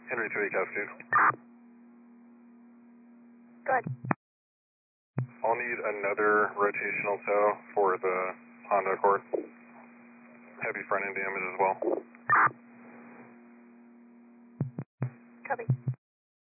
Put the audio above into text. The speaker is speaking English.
Henry 2 Cascade. Good. I'll need another rotational tow for the Honda Accord. Heavy front end damage as well. Copy.